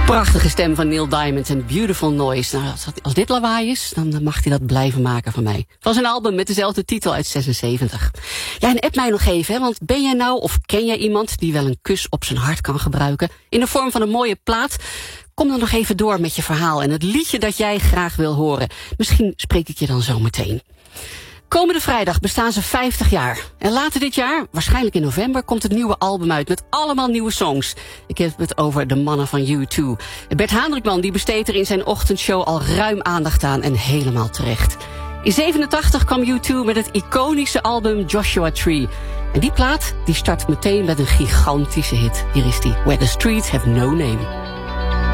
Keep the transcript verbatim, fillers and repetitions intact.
Prachtige stem van Neil Diamond en Beautiful Noise. Nou, als, als dit lawaai is, dan mag hij dat blijven maken van mij. Van zijn album met dezelfde titel uit zesenzeventig. Ja, en app mij nog even, hè, want ben jij nou of ken jij iemand die wel een kus op zijn hart kan gebruiken in de vorm van een mooie plaat? Kom dan nog even door met je verhaal en het liedje dat jij graag wil horen. Misschien spreek ik je dan zo meteen. Komende vrijdag bestaan ze vijftig jaar. En later dit jaar, waarschijnlijk in november, komt het nieuwe album uit met allemaal nieuwe songs. Ik heb het over de mannen van U twee. Bert Haandrikman die besteedt er in zijn ochtendshow al ruim aandacht aan en helemaal terecht. In zevenentachtig kwam U twee met het iconische album Joshua Tree. En die plaat die start meteen met een gigantische hit. Hier is die, Where the Streets Have No Name.